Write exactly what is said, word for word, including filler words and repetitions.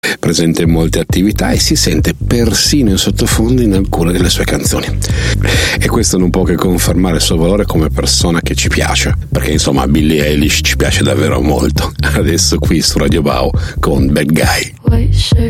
presente in molte attività e si sente persino in sottofondo in alcune delle sue canzoni. E questo non può che confermare il suo valore come persona che ci piace, perché insomma Billie Eilish ci piace davvero molto. Adesso qui su Radio Bao con Bad Guy.